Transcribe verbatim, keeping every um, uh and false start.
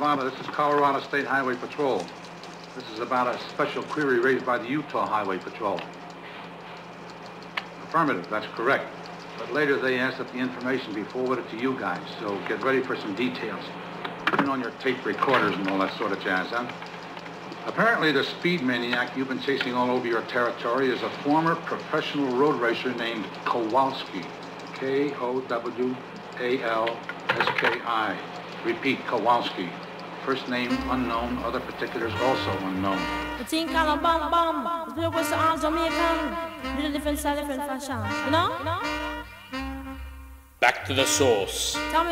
Colorado. This is Colorado State Highway Patrol. This is about a special query raised by the Utah Highway Patrol. Affirmative, that's correct. But later they asked that the information be forwarded to you guys, so get ready for some details. Turn on your tape recorders and all that sort of jazz, huh? Apparently the speed maniac you've been chasing all over your territory is a former professional road racer named Kowalski. K O W A L S K I. Repeat, Kowalski. First name unknown, other particulars also unknown. The thing called a bam bam. The was all Jamaican. Little different style, different fashion. You know? You know? Back to the source. Tell me